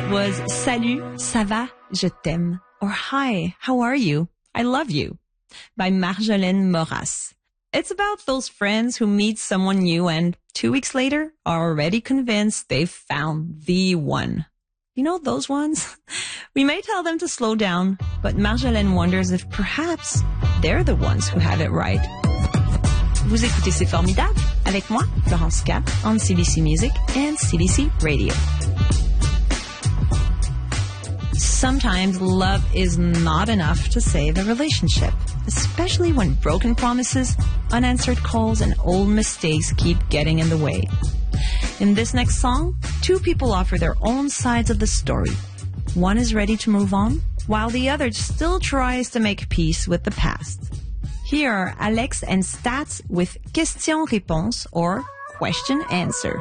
That was Salut, ça va, je t'aime, or Hi, how are you? I love you, by Marjolaine Moras. It's about those friends who meet someone new and 2 weeks later are already convinced they've found the one. You know those ones? We may tell them to slow down, but Marjolaine wonders if perhaps they're the ones who have it right. Vous écoutez C'est Formidable avec moi, Florence K, on CBC Music and CBC Radio. Sometimes love is not enough to save a relationship, especially when broken promises, unanswered calls, and old mistakes keep getting in the way. In this next song, two people offer their own sides of the story. One is ready to move on, while the other still tries to make peace with the past. Here are Alex and Stats with Question-Réponse or Question-Answer.